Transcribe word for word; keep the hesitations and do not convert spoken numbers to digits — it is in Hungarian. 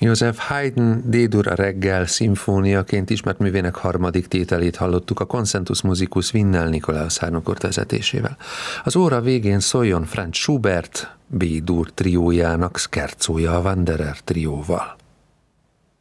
Joseph Haydn D-dur a reggel szimfóniaként ismert művének harmadik tételét hallottuk a Concentus Musicus Vinnel Nikolaus Harnoncourt vezetésével. Az óra végén szóljon Franz Schubert B-dur triójának szkerzója a Wanderer trióval.